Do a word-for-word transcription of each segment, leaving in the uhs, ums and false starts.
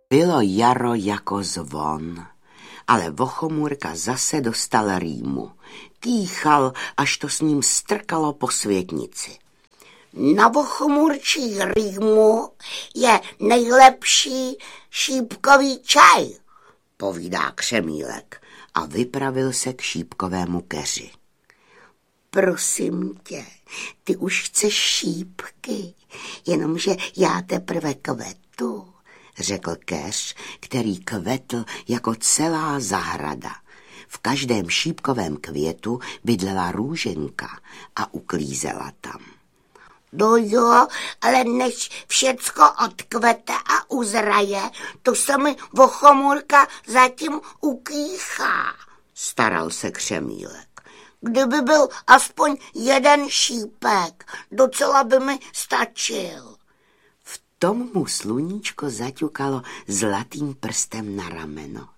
Bylo jaro jako zvon, ale Vochomůrka zase dostal rýmu. Kýchal, až to s ním strkalo po světnici. Na vochomůrčí rýmu je nejlepší šípkový čaj, povídá Křemílek a vypravil se k šípkovému keři. Prosím tě, ty už chceš šípky, jenomže já teprve kvetu, řekl keř, který kvetl jako celá zahrada. V každém šípkovém květu bydlela růženka a uklízela tam. No jo, ale než všecko odkvete a uzraje, to se mi Vochomůrka zatím ukýchá, staral se Křemílek. Kdyby byl aspoň jeden šípek, docela by mi stačil. V tom mu sluníčko zaťukalo zlatým prstem na rameno.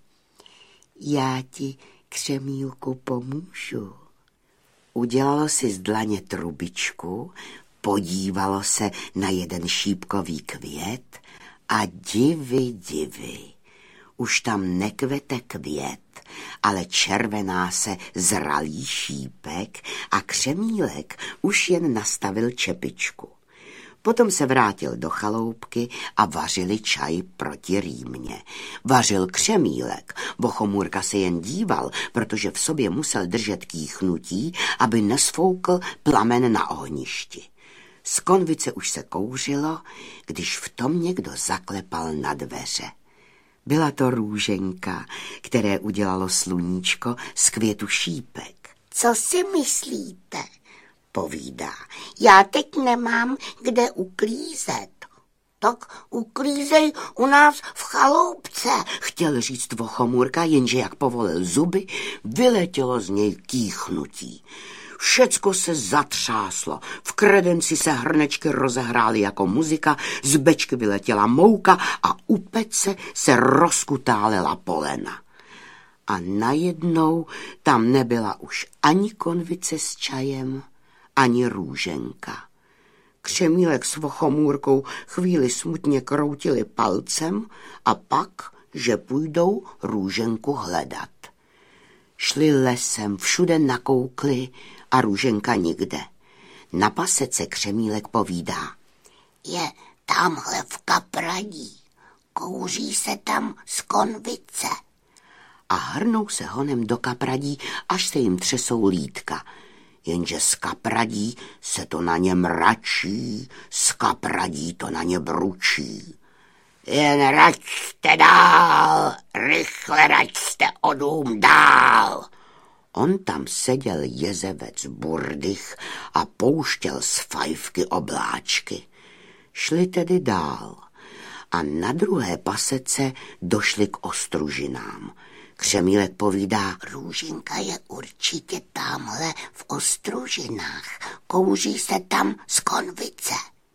Já ti, Křemílku, pomůžu. Udělalo si z dlaně trubičku, podívalo se na jeden šípkový květ a divy, divy. Už tam nekvete květ, ale červená se zralý šípek a Křemílek už jen nastavil čepičku. Potom se vrátil do chaloupky a vařili čaj proti rýmě. Vařil Křemílek, Vochomůrka se jen díval, protože v sobě musel držet kýchnutí, aby nesfoukl plamen na ohništi. Z konvice už se kouřilo, když v tom někdo zaklepal na dveře. Byla to růženka, které udělalo sluníčko z květu šípek. Co si myslíte? Povídá. Já teď nemám kde uklízet. Tak uklízej u nás v chaloupce, chtěl říct Vochomůrka, jenže jak povolil zuby, vyletělo z něj kýchnutí. Všecko se zatřáslo, v kredenci se hrnečky rozehrály jako muzika, z bečky vyletěla mouka a u pece se rozkutálela polena. A najednou tam nebyla už ani konvice s čajem, ani růženka. Křemílek s Vochomůrkou chvíli smutně kroutili palcem a pak, že půjdou růženku hledat. Šli lesem, všude nakoukli a růženka nikde. Na pasece Křemílek povídá. Je tamhle v kapradí, kouří se tam z konvice. A hrnou se honem do kapradí, až se jim třesou lítka. Jenže z kapradí se to na ně mračí, z kapradí to na ně bručí. Jen račte dál, rychle račte o dům dál. On tam seděl jezevec Burdych a pouštěl z fajfky obláčky. Šli tedy dál a na druhé pasece došli k ostružinám. Křemílek povídá, růženka je určitě tamhle v ostružinách, kouří se tam z konvice.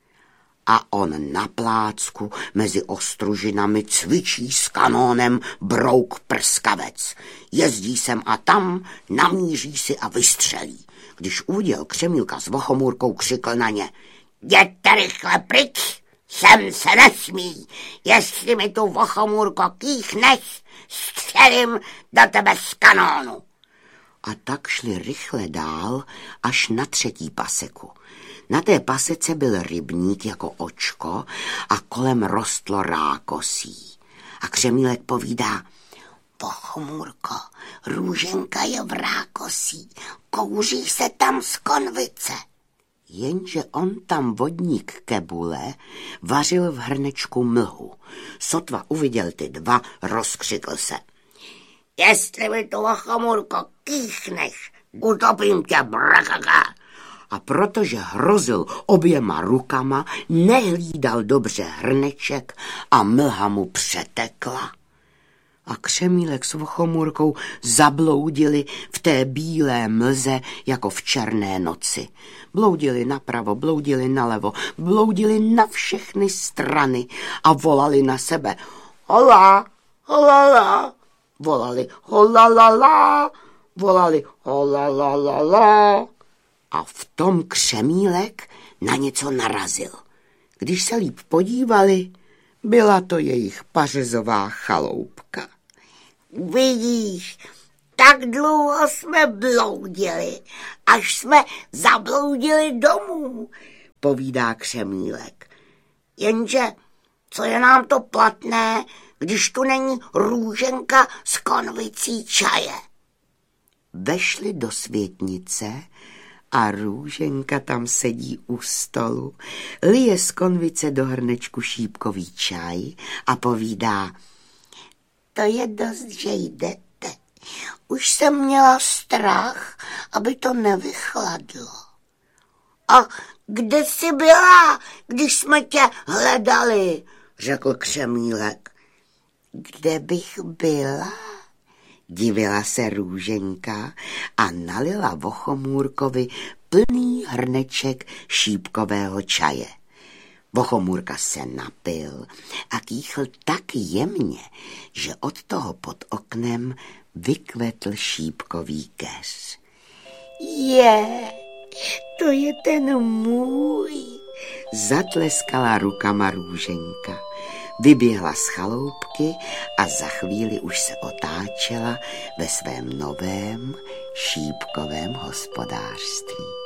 A on na plácku mezi ostružinami cvičí s kanónem brouk prskavec. Jezdí sem a tam, namíří si a vystřelí. Když uviděl Křemílka s Vochomůrkou, křikl na ně. Jděte rychle pryč, sem se nesmí. Jestli mi tu, Vochomůrko, kýchneš, střelím do tebe z kanónu. A tak šli rychle dál až na třetí paseku. Na té pasece byl rybník jako očko a kolem rostlo rákosí. A Křemílek povídá, Vochomůrko, růženka je v rákosí, kouří se tam z konvice. Jenže on tam vodník Kebule vařil v hrnečku mlhu. Sotva uviděl ty dva, rozkřikl se. Jestli mi tu, Vochomůrko, kýchneš, utopím tě, brakaka. A protože hrozil oběma rukama, nehlídal dobře hrneček a mlha mu přetekla. A Křemílek s Vochomůrkou zabloudili v té bílé mlze jako v černé noci. Bloudili napravo, bloudili nalevo, bloudili na všechny strany a volali na sebe. Hola, holala, volali holalala, volali holalalala. A v tom Křemílek na něco narazil. Když se líp podívali, Byla to jejich pařezová chaloupka. Vidíš, tak dlouho jsme bloudili, až jsme zabloudili domů, povídá Křemílek. Jenže co je nám to platné, když tu není Růženka s konvicí čaje? Vešli do světnice a Růženka tam sedí u stolu, lije z konvice do hrnečku šípkový čaj a povídá: To je dost, že jdete. Už jsem měla strach, aby to nevychladlo. A kde jsi byla, když jsme tě hledali, řekl Křemílek. Kde bych byla? Divila se Růženka a nalila Vochomůrkovi plný hrneček šípkového čaje. Vochomůrka se napil a kýchl tak jemně, že od toho pod oknem vykvetl šípkový keř. Je, to je ten můj, zatleskala rukama Růženka. Vyběhla z chaloupky a za chvíli už se otáčela ve svém novém šípkovém hospodářství.